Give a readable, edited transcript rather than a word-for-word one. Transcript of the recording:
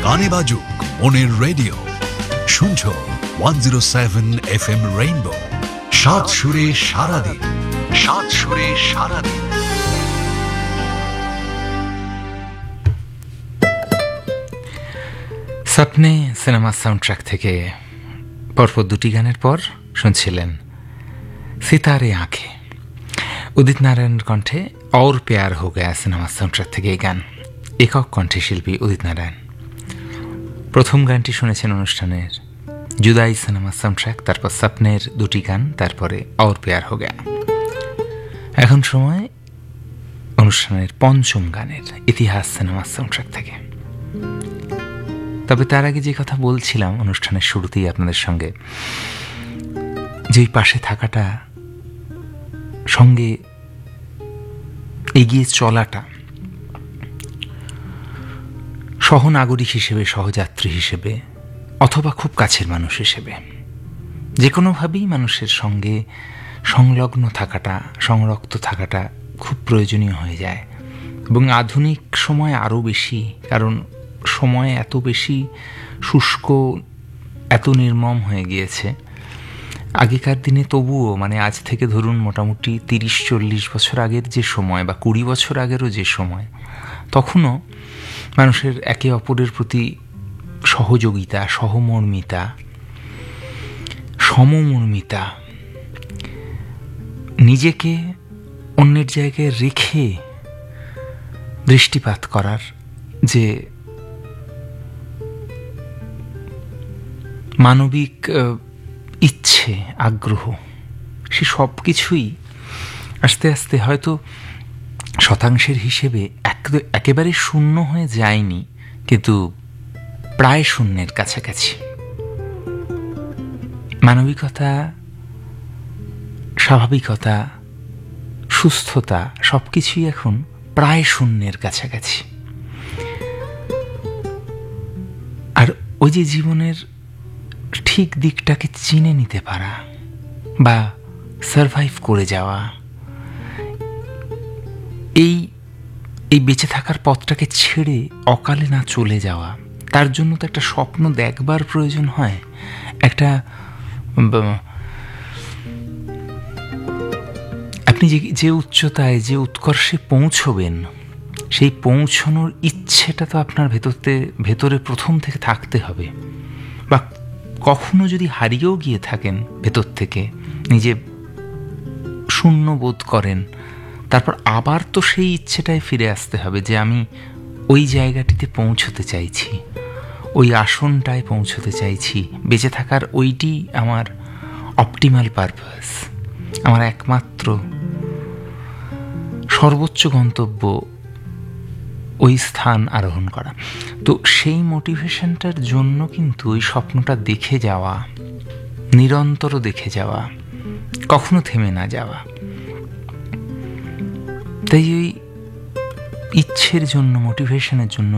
গানে বাজুক মনের রেডিও, শুনছো 107 FM রেইনবো, সাত সুরে সারাদিন, সাত সুরে সারাদিন। স্বপ্নে সিনেমা সাউন্ডট্র্যাক থেকে পরপর দুটি গানের পর শুনছিলেন সিতারে আঁখে, উদিত নারায়ণের কণ্ঠে और प्यार हो गया সিনেমা সাউন্ডট্র্যাক থেকে এই গান, একক কণ্ঠে শিল্পী উদিত নারায়ণ। প্রথম গানটি শুনেছেন অনুষ্ঠানের জুদাই সিনেমা সাউন্ডট্র্যাক, তারপর স্বপ্নের দুটি গান, তারপরে और प्यार हो गया। এখন সময় অনুষ্ঠানের পঞ্চম গানের, ইতিহাস সিনেমা সাউন্ডট্র্যাক থেকে। তবে তার আগে যে কথা বলছিলাম অনুষ্ঠানের শুরুতেই আপনাদের সঙ্গে, যে পাশে থাকাটা, সঙ্গে এগিয়ে চলাটা, সহনাগরিক হিসেবে, সহযাত্রী হিসেবে, অথবা খুব কাছের মানুষ হিসেবে, যে কোনোভাবেই মানুষের সঙ্গে সংলগ্ন থাকাটা, সংরক্ত থাকাটা খুব প্রয়োজনীয় হয়ে যায়। এবং আধুনিক সময় আরও বেশি, কারণ সময় এত বেশি শুষ্ক, এত নির্মম হয়ে গিয়েছে। আগেকার দিনে তবুও, মানে আজ থেকে ধরুন মোটামুটি 30-40 বছর আগের যে সময়, বা 20 বছর আগেরও যে সময়, তখনও মানুষের একে অপরের প্রতি সহযোগিতা, সহমর্মিতা, সমমর্মিতা, নিজেকে অন্যের জায়গায় রেখে দৃষ্টিপাত করার যে মানবিক ইচ্ছে, আগ্রহ, সে সব কিছুই আস্তে আস্তে হয়তো শতাংশের হিসেবে একেবারে শূন্য হয়ে যায়নি, কিন্তু প্রায় শূন্যের কাছাকাছি। মানবিকতা, স্বাভাবিকতা, সুস্থতা সব কিছুই এখন প্রায় শূন্যের কাছাকাছি। আর ওই যে জীবনের ঠিক দিকটাকে চিনে নিতে পারা বা সারভাইভ করে যাওয়া, এই বেঁচে থাকার পথটাকে ছেড়ে অকালে না চলে যাওয়া, তার জন্য তো একটা স্বপ্ন দেখবার প্রয়োজন হয়। একটা আপনি যে উচ্চতায়, যে উৎকর্ষে পৌঁছবেন, সেই পৌঁছানোর ইচ্ছেটা তো আপনার ভেতরে প্রথম থেকে থাকতে হবে। বা কখনো যদি হারিয়েও গিয়ে থাকেন, ভেতর থেকে নিজে শূন্য বোধ করেন, তারপর আবার তো সেই ইচ্ছেটায় ফিরে আসতে হবে যে আমি ওই জায়গাটিতে পৌঁছতে চাইছি, ওই আসনটায় পৌঁছতে চাইছি। বেঁচে থাকার ওইটি আমার অপটিমাল পারপাস, আমার একমাত্র সর্বোচ্চ গন্তব্য, ওই স্থান আরোহণ করা। তো সেই মোটিভেশনটার জন্য কিন্তু ওই স্বপ্নটা দেখে যাওয়া, নিরন্তর দেখে যাওয়া, কখনো থেমে না যাওয়া। তাই ওই ইচ্ছের জন্য, মোটিভেশনের জন্য